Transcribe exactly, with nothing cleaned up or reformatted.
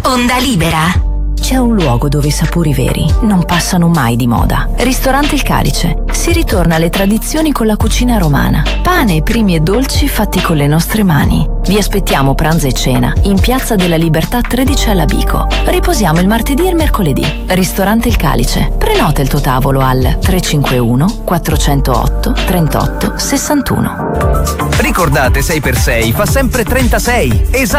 Onda Libera. C'è un luogo dove i sapori veri non passano mai di moda. Ristorante Il Calice. Si ritorna alle tradizioni con la cucina romana. Pane, primi e dolci fatti con le nostre mani. Vi aspettiamo pranzo e cena in Piazza della Libertà tredici alla Bico. Riposiamo il martedì e il mercoledì. Ristorante Il Calice. Prenota il tuo tavolo al tre cinque uno quattrocentotto trentotto sessantuno. Ricordate, sei per sei fa sempre trentasei. Esatto.